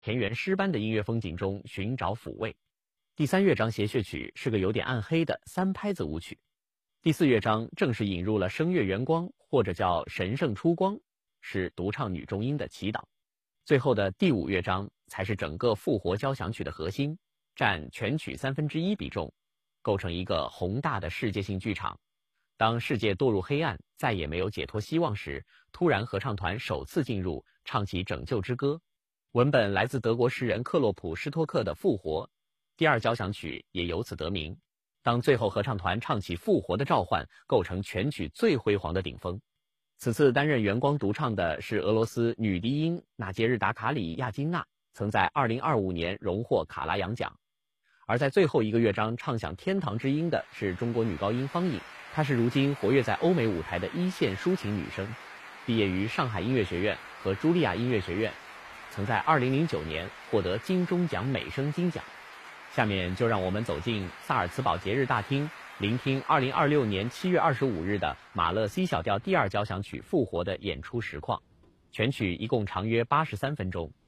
田园诗般的音乐风景中寻找抚慰。第3乐章协谑曲是个有点暗黑的3拍子舞曲。第4乐章正式引入了声乐圆光，或者叫神圣出光，是独唱女中音的祈祷。最后的第5乐章才是整个复活交响曲的核心，占全曲1/3比重，构成一个宏大的世界性剧场。当世界堕入黑暗，再也没有解脱希望时，突然合唱团首次进入，唱起拯救之歌。文本来自德国诗人克洛普施托克的《复活》，第2交响曲也由此得名。当最后合唱团唱起复活的召唤，构成全曲最辉煌的顶峰。此次担任圆光独唱的是俄罗斯女低音纳杰日达卡里亚金娜，曾在2025年荣获卡拉扬奖。而在最后一个乐章唱响天堂之音的是中国女高音方颖，她是如今活跃在欧美舞台的一线抒情女声，毕业于上海音乐学院和茱莉亚音乐学院，曾在2009年获得金钟奖美声金奖。下面就让我们走进萨尔茨堡节日大厅，聆听2026年7月25日的马勒 C 小调第2交响曲复活的演出实况。全曲一共长约83分钟。